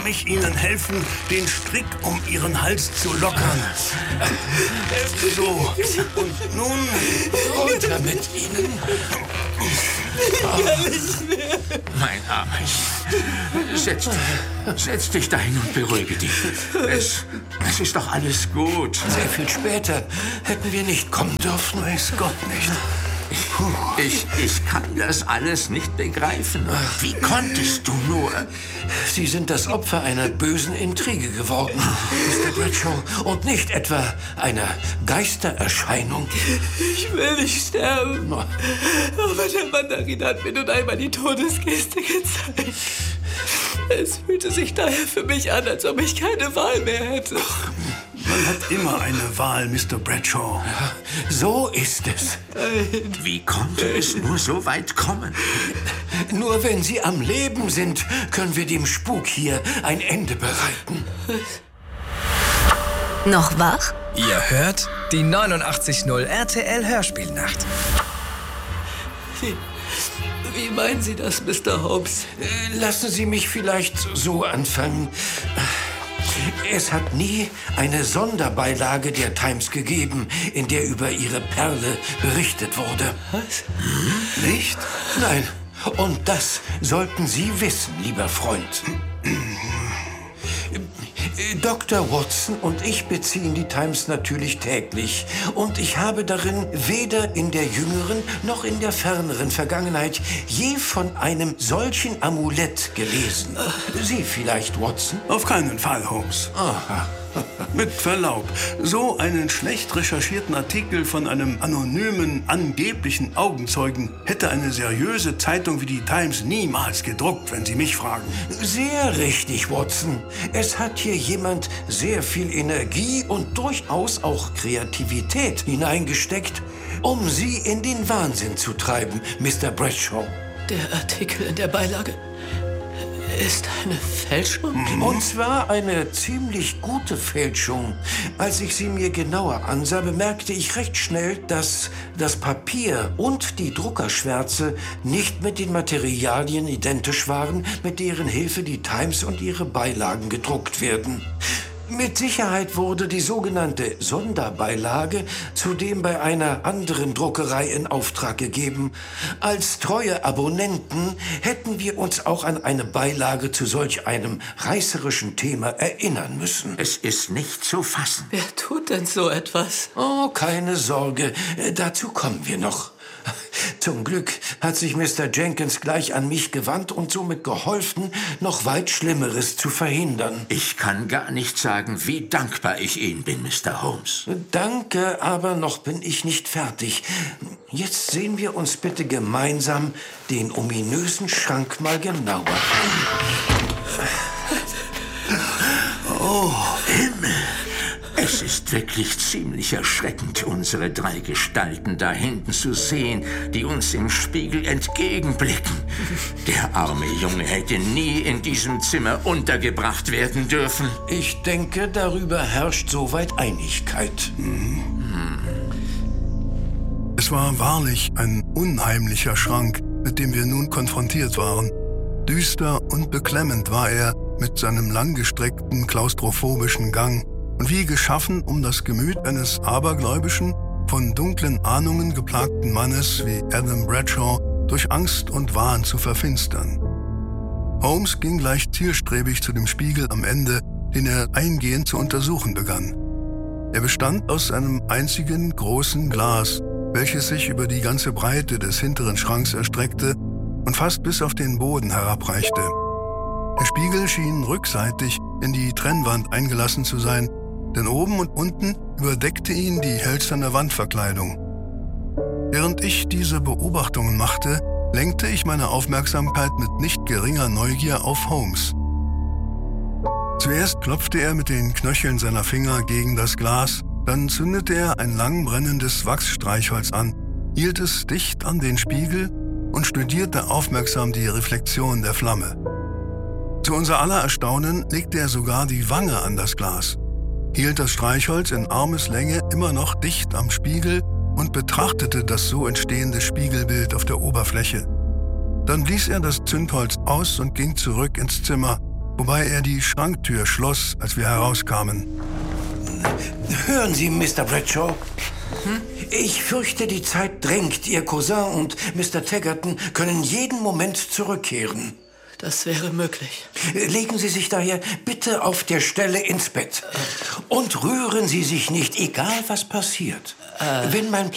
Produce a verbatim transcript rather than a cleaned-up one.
ich Ihnen helfen, den Strick um Ihren Hals zu lockern. So, und nun runter mit Ihnen. Oh. Mein Armer, setz dich, setz dich dahin und beruhige dich. Es, es ist doch alles gut. Sehr viel später hätten wir nicht kommen dürfen. Weiß Gott nicht. Ich, ich kann das alles nicht begreifen. Wie konntest du nur? Sie sind das Opfer einer bösen Intrige geworden, Mister Bradshaw, und nicht etwa einer Geistererscheinung. Ich will nicht sterben. Aber der Mandarin hat mir nun einmal die Todesgeste gezeigt. Es fühlte sich daher für mich an, als ob ich keine Wahl mehr hätte. Man hat immer eine Wahl, Mister Bradshaw. Ja, so ist es. Nein. Wie konnte es nur so weit kommen? Nur wenn Sie am Leben sind, können wir dem Spuk hier ein Ende bereiten. Noch wach? Ihr hört die neunundachtzig Komma null R T L Hörspielnacht. Wie, wie meinen Sie das, Mister Holmes? Lassen Sie mich vielleicht so anfangen. Es hat nie eine Sonderbeilage der Times gegeben, in der über Ihre Perle berichtet wurde. Was? Hm? Nicht? Nein. Und das sollten Sie wissen, lieber Freund. Doktor Watson und ich beziehen die Times natürlich täglich. Und ich habe darin weder in der jüngeren noch in der ferneren Vergangenheit je von einem solchen Amulett gelesen. Sie vielleicht, Watson? Auf keinen Fall, Holmes. Aha. Mit Verlaub, so einen schlecht recherchierten Artikel von einem anonymen, angeblichen Augenzeugen hätte eine seriöse Zeitung wie die Times niemals gedruckt, wenn Sie mich fragen. Sehr richtig, Watson. Es hat hier jemand sehr viel Energie und durchaus auch Kreativität hineingesteckt, um Sie in den Wahnsinn zu treiben, Mister Bradshaw. Der Artikel in der Beilage ist eine Fälschung? Mhm. Und zwar eine ziemlich gute Fälschung. Als ich sie mir genauer ansah, bemerkte ich recht schnell, dass das Papier und die Druckerschwärze nicht mit den Materialien identisch waren, mit deren Hilfe die Times und ihre Beilagen gedruckt werden. Mit Sicherheit wurde die sogenannte Sonderbeilage zudem bei einer anderen Druckerei in Auftrag gegeben. Als treue Abonnenten hätten wir uns auch an eine Beilage zu solch einem reißerischen Thema erinnern müssen. Es ist nicht zu fassen. Wer tut denn so etwas? Oh, keine Sorge, dazu kommen wir noch. Zum Glück hat sich Mister Jenkins gleich an mich gewandt und somit geholfen, noch weit Schlimmeres zu verhindern. Ich kann gar nicht sagen, wie dankbar ich Ihnen bin, Mister Holmes. Danke, aber noch bin ich nicht fertig. Jetzt sehen wir uns bitte gemeinsam den ominösen Schrank mal genauer an. Oh, Himmel! Es ist wirklich ziemlich erschreckend, unsere drei Gestalten da hinten zu sehen, die uns im Spiegel entgegenblicken. Der arme Junge hätte nie in diesem Zimmer untergebracht werden dürfen. Ich denke, darüber herrscht soweit Einigkeit. Mhm. Hm. Es war wahrlich ein unheimlicher Schrank, mit dem wir nun konfrontiert waren. Düster und beklemmend war er mit seinem langgestreckten, klaustrophobischen Gang. Und wie geschaffen, um das Gemüt eines abergläubischen, von dunklen Ahnungen geplagten Mannes wie Adam Bradshaw durch Angst und Wahn zu verfinstern. Holmes ging gleich zielstrebig zu dem Spiegel am Ende, den er eingehend zu untersuchen begann. Er bestand aus einem einzigen großen Glas, welches sich über die ganze Breite des hinteren Schranks erstreckte und fast bis auf den Boden herabreichte. Der Spiegel schien rückseitig in die Trennwand eingelassen zu sein, denn oben und unten überdeckte ihn die hölzerne Wandverkleidung. Während ich diese Beobachtungen machte, lenkte ich meine Aufmerksamkeit mit nicht geringer Neugier auf Holmes. Zuerst klopfte er mit den Knöcheln seiner Finger gegen das Glas, dann zündete er ein lang brennendes Wachsstreichholz an, hielt es dicht an den Spiegel und studierte aufmerksam die Reflexion der Flamme. Zu unser aller Erstaunen legte er sogar die Wange an das Glas, hielt das Streichholz in Armeslänge immer noch dicht am Spiegel und betrachtete das so entstehende Spiegelbild auf der Oberfläche. Dann blies er das Zündholz aus und ging zurück ins Zimmer, wobei er die Schranktür schloss, als wir herauskamen. Hören Sie, Mister Bradshaw. Hm? Ich fürchte, die Zeit drängt. Ihr Cousin und Mister Taggerton können jeden Moment zurückkehren. Das wäre möglich. Legen Sie sich daher bitte auf der Stelle ins Bett. Und rühren Sie sich nicht, egal was passiert. Äh. Wenn mein